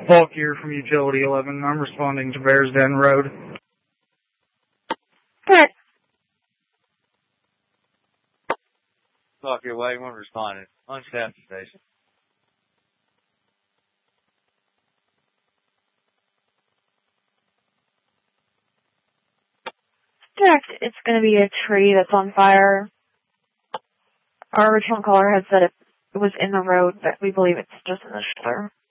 Falk here from Utility 11. I'm responding to Bears Den Road. Correct. Falk here, why you want to respond? Unstaffed station. Correct. It's going to be a tree that's on fire. Our original caller had said it was in the road, but we believe it's just in the shoulder.